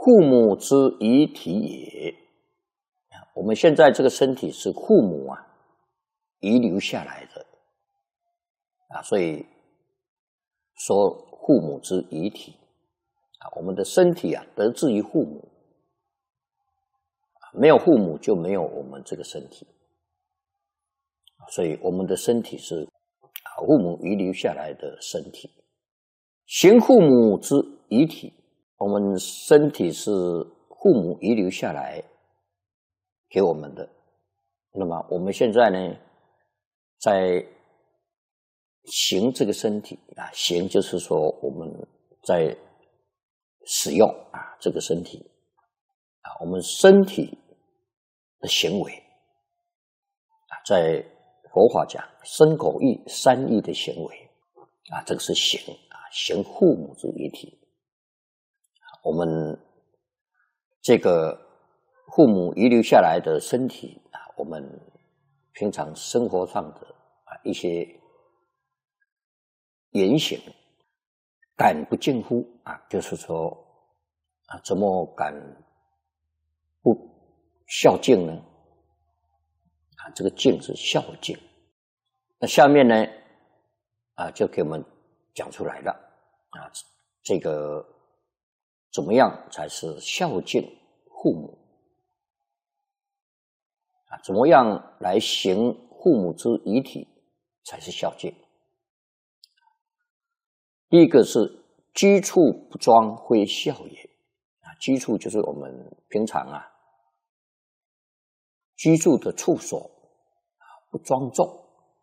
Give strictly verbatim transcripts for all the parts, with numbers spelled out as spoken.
父母之遗体也。我们现在这个身体是父母啊遗留下来的啊，所以说父母之遗体啊，我们的身体啊得自于父母，没有父母就没有我们这个身体，所以我们的身体是啊父母遗留下来的身体。行父母之遗体，我们身体是父母遗留下来给我们的。那么我们现在呢，在行这个身体啊，行就是说我们在使用啊这个身体啊，我们身体的行为啊，在佛法讲身口意三意的行为啊，这个是行啊，行父母之遗体。我们这个父母遗留下来的身体啊，我们平常生活上的啊一些言行，敢不敬乎啊？就是说啊，怎么敢不孝敬呢？啊，这个敬是孝敬。那下面呢啊，就给我们讲出来了啊，这个怎么样才是孝敬父母啊？怎么样来行父母之遗体才是孝敬？第一个是居处不庄，非孝也啊。居处就是我们平常啊居住的处所啊，不庄重。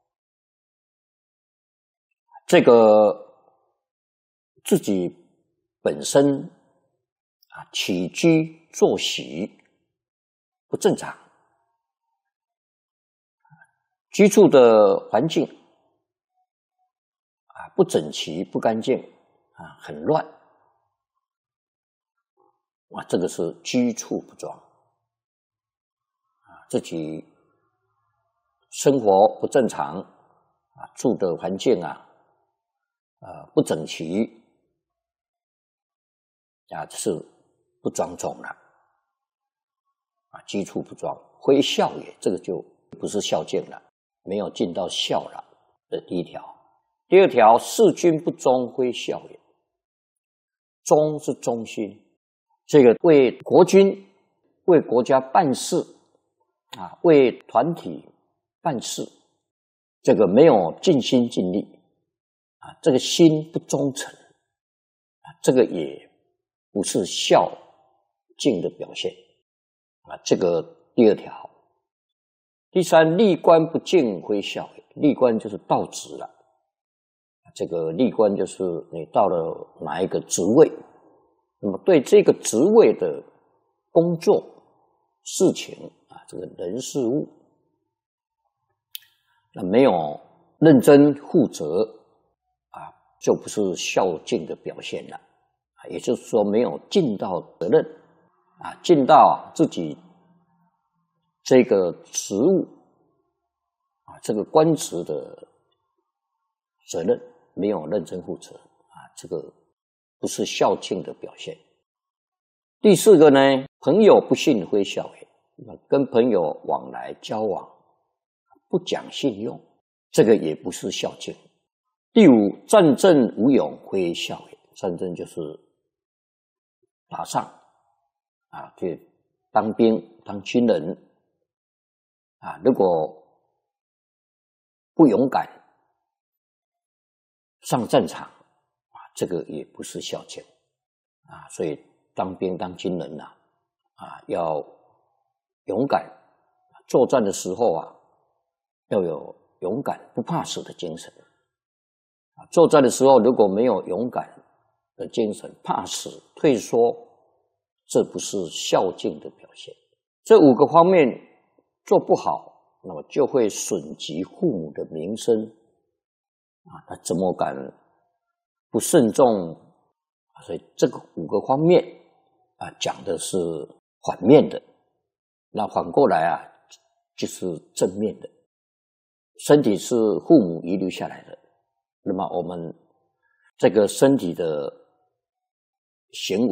这个自己本身啊起居作息不正常，居住的环境啊不整齐不干净啊，很乱啊，这个是居处不庄啊，自己生活不正常啊，住的环境啊呃不整齐啊，这是不庄重了啊，居处不庄，非孝也，这个就不是孝敬了，没有尽到孝了。这第一条。第二条，事君不忠，非孝也。忠是忠心，这个为国君、为国家办事啊，为团体办事，这个没有尽心尽力啊，这个心不忠诚啊，这个也不是孝敬的表现啊，这个第二条。第三，历官不敬，非孝也。历官就是到职了，这个历官就是你到了哪一个职位，那么对这个职位的工作事情啊，这个人事物，那没有认真负责啊，就不是孝敬的表现了啊，也就是说没有尽到责任啊，尽到自己这个职务啊，这个官职的责任没有认真负责啊，这个不是孝敬的表现。第四个呢，朋友不信，非孝也。跟朋友往来交往不讲信用，这个也不是孝敬。第五，战阵无勇，非孝也。战争就是打仗啊，去当兵当军人啊，如果不勇敢上战场啊，这个也不是孝敬啊。所以当兵当军人呐 啊, 啊，要勇敢，作战的时候啊，要有勇敢不怕死的精神啊。作战的时候如果没有勇敢的精神，怕死退缩，这不是孝敬的表现。这五个方面做不好，那么就会损及父母的名声啊，他怎么敢不慎重？所以这个五个方面啊，讲的是反面的，那反过来啊，就是正面的。身体是父母遗留下来的，那么我们这个身体的行为